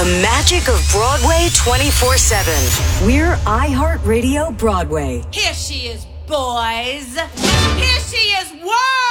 The magic of Broadway 24/7. We're iHeartRadio Broadway. Here she is, boys. Here she is, world.